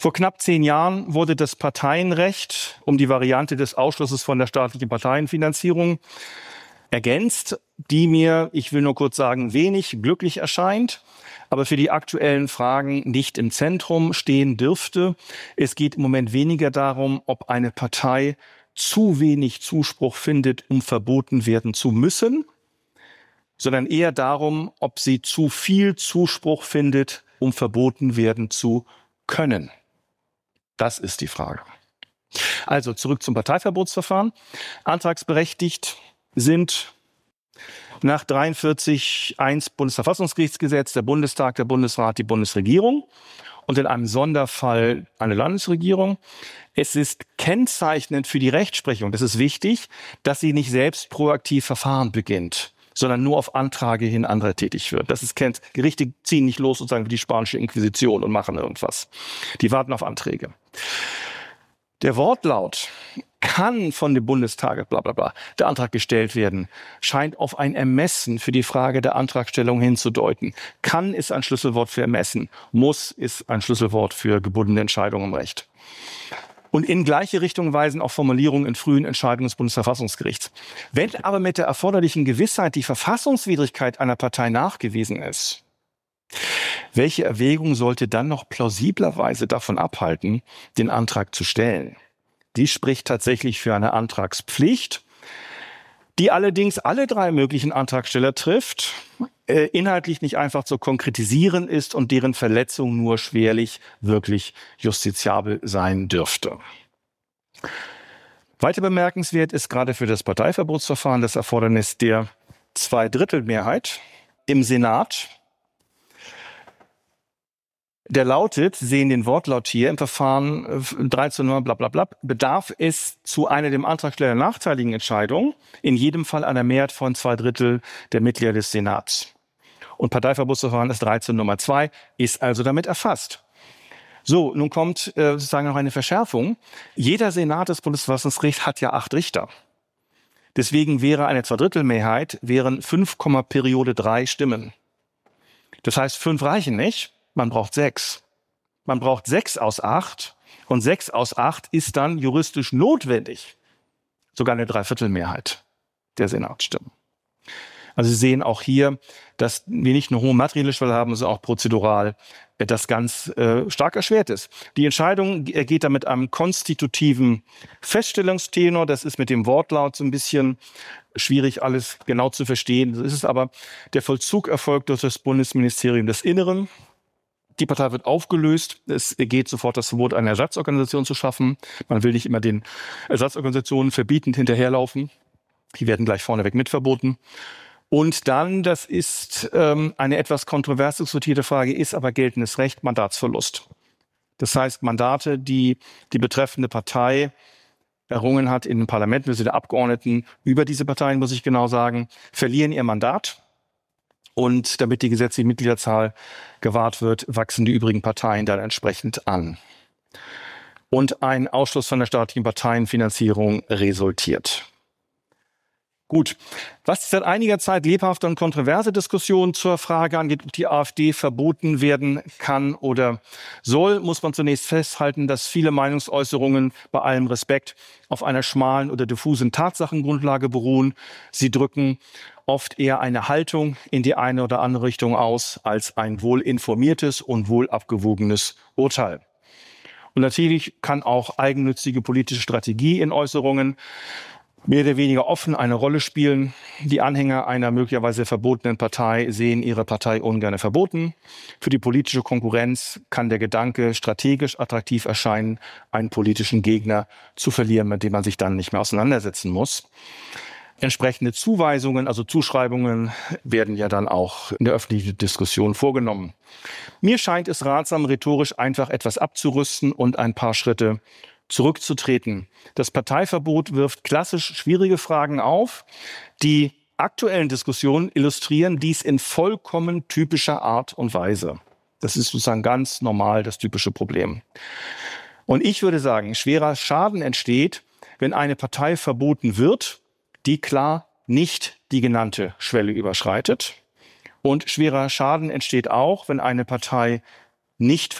Vor knapp 10 Jahren wurde das Parteienrecht um die Variante des Ausschlusses von der staatlichen Parteienfinanzierung ergänzt, die mir, ich will nur kurz sagen, wenig glücklich erscheint, aber für die aktuellen Fragen nicht im Zentrum stehen dürfte. Es geht im Moment weniger darum, ob eine Partei zu wenig Zuspruch findet, um verboten werden zu müssen, sondern eher darum, ob sie zu viel Zuspruch findet, um verboten werden zu können. Das ist die Frage. Also zurück zum Parteiverbotsverfahren. Antragsberechtigt sind nach 43.1 Bundesverfassungsgerichtsgesetz der Bundestag, der Bundesrat, die Bundesregierung und in einem Sonderfall eine Landesregierung. Es ist kennzeichnend für die Rechtsprechung, das ist wichtig, dass sie nicht selbst proaktiv Verfahren beginnt, sondern nur auf Antrage hin anderer tätig wird. Das ist Gerichte ziehen nicht los sozusagen wie die spanische Inquisition und machen irgendwas. Die warten auf Anträge. Der Wortlaut kann von dem Bundestag, bla bla bla, der Antrag gestellt werden, scheint auf ein Ermessen für die Frage der Antragstellung hinzudeuten. Kann ist ein Schlüsselwort für Ermessen, muss ist ein Schlüsselwort für gebundene Entscheidungen im Recht. Und in gleiche Richtung weisen auch Formulierungen in frühen Entscheidungen des Bundesverfassungsgerichts. Wenn aber mit der erforderlichen Gewissheit die Verfassungswidrigkeit einer Partei nachgewiesen ist, welche Erwägung sollte dann noch plausiblerweise davon abhalten, den Antrag zu stellen? Die spricht tatsächlich für eine Antragspflicht, die allerdings alle 3 möglichen Antragsteller trifft, inhaltlich nicht einfach zu konkretisieren ist und deren Verletzung nur schwerlich wirklich justiziabel sein dürfte. Weiter bemerkenswert ist gerade für das Parteiverbotsverfahren das Erfordernis der Zweidrittelmehrheit im Senat. Der lautet, Sie sehen den Wortlaut hier im Verfahren 3:9 bla bla bla, bedarf es zu einer dem Antragsteller nachteiligen Entscheidung in jedem Fall einer Mehrheit von 2/3 der Mitglieder des Senats. Und Parteiverbotsverfahren ist 13 Nummer 2, ist also damit erfasst. So, nun kommt sozusagen noch eine Verschärfung. Jeder Senat des Bundesverfassungsgerichts hat ja 8 Richter. Deswegen wäre eine Zweidrittelmehrheit, wären 5, Periode 3 Stimmen. Das heißt, 5 reichen nicht. Man braucht 6. Man braucht 6 aus 8 und 6 aus 8 ist dann juristisch notwendig. Sogar eine Dreiviertelmehrheit der Senatsstimmen. Also Sie sehen auch hier, dass wir nicht nur hohe materielle Schwelle haben, sondern auch prozedural das ganz stark erschwert ist. Die Entscheidung geht da mit einem konstitutiven Feststellungstenor. Das ist mit dem Wortlaut so ein bisschen schwierig, alles genau zu verstehen. Das ist es aber. Der Vollzug erfolgt durch das Bundesministerium des Inneren. Die Partei wird aufgelöst. Es geht sofort das Verbot, eine Ersatzorganisation zu schaffen. Man will nicht immer den Ersatzorganisationen verbietend hinterherlaufen. Die werden gleich vorneweg mit verboten. Und dann, das ist eine etwas kontrovers diskutierte Frage, ist aber geltendes Recht Mandatsverlust. Das heißt, Mandate, die die betreffende Partei errungen hat in den Parlamenten, also der Abgeordneten über diese Parteien, muss ich genau sagen, verlieren ihr Mandat. Und damit die gesetzliche Mitgliederzahl gewahrt wird, wachsen die übrigen Parteien dann entsprechend an. Und ein Ausschluss von der staatlichen Parteienfinanzierung resultiert. Gut, was seit einiger Zeit lebhafte und kontroverse Diskussionen zur Frage angeht, ob die AfD verboten werden kann oder soll, muss man zunächst festhalten, dass viele Meinungsäußerungen bei allem Respekt auf einer schmalen oder diffusen Tatsachengrundlage beruhen. Sie drücken oft eher eine Haltung in die eine oder andere Richtung aus, als ein wohl informiertes und wohl abgewogenes Urteil. Und natürlich kann auch eigennützige politische Strategie in Äußerungen mehr oder weniger offen eine Rolle spielen. Die Anhänger einer möglicherweise verbotenen Partei sehen ihre Partei ungern verboten. Für die politische Konkurrenz kann der Gedanke strategisch attraktiv erscheinen, einen politischen Gegner zu verlieren, mit dem man sich dann nicht mehr auseinandersetzen muss. Entsprechende Zuweisungen, also Zuschreibungen, werden ja dann auch in der öffentlichen Diskussion vorgenommen. Mir scheint es ratsam, rhetorisch einfach etwas abzurüsten und ein paar Schritte zurückzutreten. Das Parteiverbot wirft klassisch schwierige Fragen auf. Die aktuellen Diskussionen illustrieren dies in vollkommen typischer Art und Weise. Das ist sozusagen ganz normal das typische Problem. Und ich würde sagen, schwerer Schaden entsteht, wenn eine Partei verboten wird, die klar nicht die genannte Schwelle überschreitet. Und schwerer Schaden entsteht auch, wenn eine Partei nicht